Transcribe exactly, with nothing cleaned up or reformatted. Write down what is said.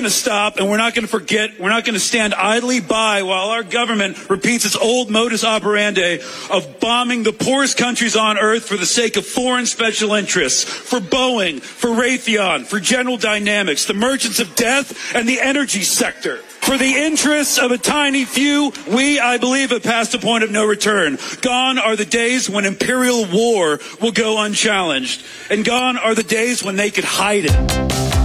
to stop, and we're not going to forget. We're not going to stand idly by while our government repeats its old modus operandi of bombing the poorest countries on earth for the sake of foreign special interests, for Boeing, for Raytheon, for General Dynamics, the merchants of death, and the energy sector. For the interests of a tiny few, we, I believe, have passed a point of no return. Gone are the days when imperial war will go unchallenged. And gone are the days when they could hide it.